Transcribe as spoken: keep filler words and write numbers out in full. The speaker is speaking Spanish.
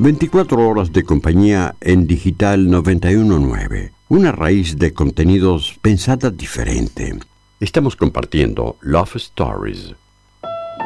veinticuatro horas de compañía en Digital noventa y uno punto nueve. Una raíz de contenidos pensada diferente. Estamos compartiendo Love Stories.